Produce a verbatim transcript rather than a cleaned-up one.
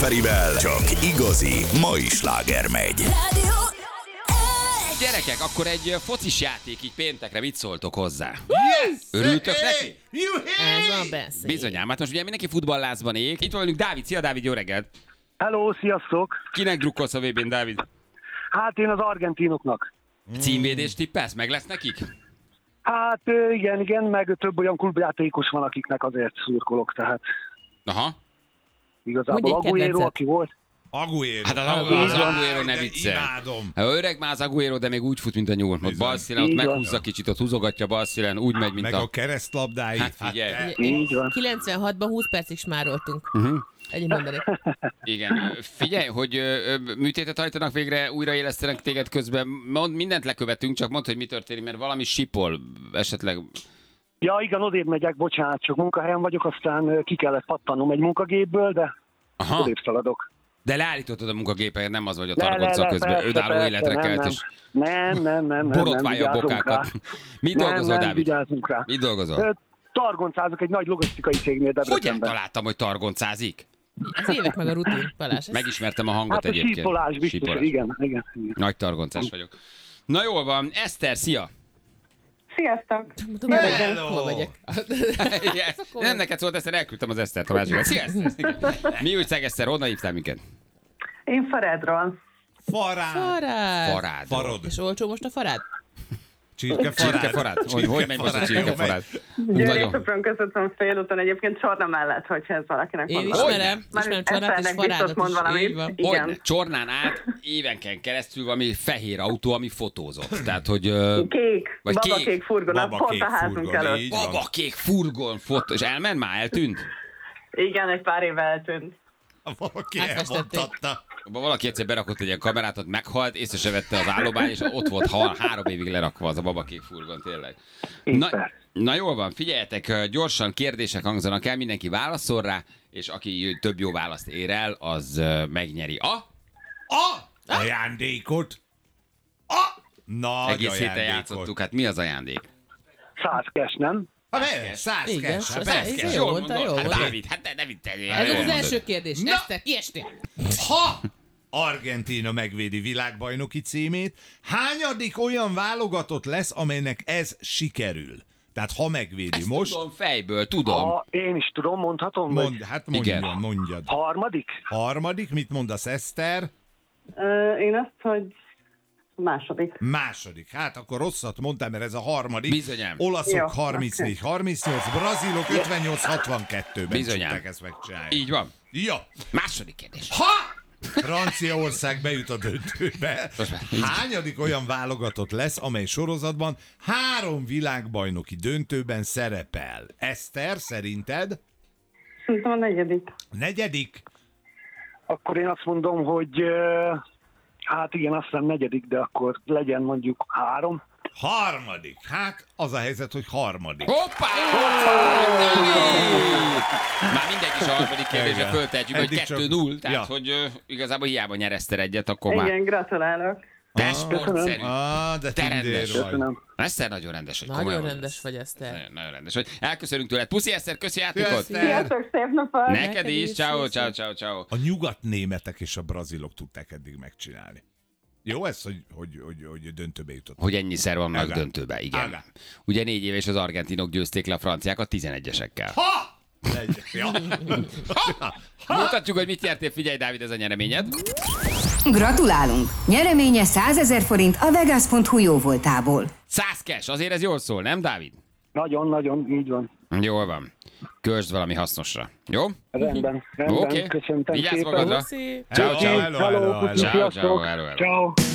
Ferivel csak igazi mai sláger megy. Gyerekek, akkor egy focis játék így péntekre, mit szóltok hozzá? Yes! Örültök neki? Ez a beszéd. Bizonyám, hát most ugye mindenki futballlázban ég. Itt van velünk Dávid. Szia Dávid, jó reggelt! Hello, sziasztok! Kinek drukkolsz a vé bén, Dávid? Hát én az argentinoknak. Címvédést tippelsz? Meg lesz nekik? Hát igen, igen, meg több olyan klubjátékos van, akiknek azért szurkolok, tehát Aha. igazából Mondj egy Agüero, kedvencet. aki volt. Aguero. Hát az, az Agüero ne De viccelj. Imádom. Hát öreg már az Agüero, de még úgy fut, mint a nyúl. Ott Bizony. bal szílen, ott Így van. meghúzza kicsit, ott húzogatja bal szílen, úgy megy, mint Meg a... a keresztlabdáit. Hát figyelj. te- Így van. kilencvenhatban húsz percig smároltunk. Uh-huh. Ennyit mondanék. Igen. Figyelj, hogy ö, ö, műtétet hajtanak végre, újraélesztenek téged közben. Mond, mindent lekövetünk, csak mondd, hogy mi történik, mert valami sipol esetleg. Ja, igen, odébb megyek, bocsánat, csak munkahelyen vagyok, aztán ö, ki kellett pattannom egy munkagépből, de Aha. odébb szaladok. De leállítottad a munkagépet, nem az, hogy a Le, le, targonca le, közben persze, önálló persze, életre nem, kelt, nem. és Nem, nem, nem, nem, nem, borotválja a vigyázunk bokákat. rá. Mit Nem, dolgozol, nem, Dávid? vigyázzunk rá. Mit dolgozol? Ö, Targoncázok egy nagy logisztikai cégnél Hogy Debrecenben. eltaláltam, hogy targoncázik? Az évek meg a rutin, Balázs. ez- Megismertem a hangot Hát a egyébként. sípolás biztos, Sípolás. igen, igen, igen. Nagy targoncás vagyok. Na jól van, Eszter, szia! Sziasztok! Tudom, hogy Hello! hol megyek. Igen. Nem neked szólt, Eszter, elküldtem az Esztert a másikat. Szia, Eszter! Mi újság, Eszter? Honnan hívtál minket? Én Faredról. Farád. Farád. Farád. Farod. És olcsó most a farád? Csirkefarád. Csirkefarád. Hogy, hogy megy most a csirkefarád? Győri Nagyon. Sopron között van félúton, egyébként Csorna mellett, hogyha ez valakinek Én van. ismerem, Már ismerem Csornát és Eszternek biztos Farádot mond is. valamit. Így van. Igen. Hogy Csornán át évenken keresztül valami fehér autó, ami fotózott. Tehát, hogy... ö, Kék, Vagy babakék kék. furgon, a pont Babakék a házunk furgon, előtt. így van. Babakék furgon fotó. És elment már? Eltűnt? Igen, egy pár éve eltűnt. Valaki Átfestették. elmondhatta. Abba valaki egyszer berakott egy ilyen kamerát, ott meghalt, észre se vette az állóbány, és ott volt ha, három évig lerakva az a babakék furgon, tényleg. Na, Éppen. na jól van, figyeljetek, gyorsan kérdések hangzanak el, mindenki válaszol rá, és aki több jó választ ér el, az ö, megnyeri a... A ajándékot. A nagy Egész héten ajándékot. játszottuk, hát mi az ajándék? Száz kes, nem? Ha ne, száz Igen, kes, hát száz persze. kes. Jó mondta, jó hát mondta. Dávid, hát ne, ne viccelj. Ez jól az mondod. első kérdés. Na. Eszter, kiestél. Ha Argentína megvédi világbajnoki címét, hányadik olyan válogatott lesz, amelynek ez sikerül? Tehát ha megvédi Ezt most, tudom fejből, tudom. Ha én is tudom, mondhatom, vagy mond, hát mondjad, Igen. mondjad. harmadik? Harmadik, mit mondasz, Eszter? Ö, Én azt, hogy második. Második. Hát akkor rosszat mondtam, mert ez a harmadik. Bizonyám. Olaszok Jó, harmincnégy harmincnyolc, brazilok ötvennyolc hatvankettőben Bizonyám. tudták ezt megcsinálni. Így van. Ja. Második kérdés. Ha Franciaország bejut a döntőbe, Most már. hányadik olyan válogatott lesz, amely sorozatban három világbajnoki döntőben szerepel? Eszter, szerinted? Szerintem a negyedik. Negyedik? Akkor én azt mondom, hogy ö, hát igen, azt hiszem negyedik, de akkor legyen mondjuk három. Harmadik. Hát az a helyzet, hogy harmadik. Hoppá! Már mindegy is a harmadik kérdésre Igen. föltehetjük, hogy Eddig csak- kettő null, tehát Ja. hogy ö, igazából hiába nyereszter egyet, akkor már Igen, gratulálok. te sportszerű. Ah, de Te tündér rendes. vagy. Köszönöm. Eszter nagyon rendes, hogy Nagyon komolyan rendes vagy, mondasz. Eszter. Nagyon, nagyon rendes vagy. Elköszönünk tőled. Puszi, Eszter, köszi játékot. Eszter. Sziasztok, szép napot! Neked is. is, Ciao, sziasztok. ciao, ciao, ciao. A nyugatnémetek és a brazilok tudták eddig megcsinálni. Jó ez, hogy, hogy, hogy, hogy döntőbe jutott. Hogy ennyiszer vannak Agá. döntőbe, igen. Agá. Ugye négy éves az argentinok győzték le a franciákat tizenegyesekkel. Ha! Egy. Ja. Mutatjuk, hogy mit nyertél. Figyelj, Dávid, ez a nyereményed. Gratulálunk! Nyereménye százezer forint a vegas pont hu jóvoltából. Száz cash, azért ez jól szól, nem, Dávid? Nagyon-nagyon, így van. Jól van. Költsd valami hasznosra. Jó? Rendben, rendben. Oké. Köszöntem Vigyázz szépen. magadra. Puszi. Ciao, ciao. Hello, hello, Hello, hello, puszi, Ciao, ciao, sziasztok. hello, hello. Ciao.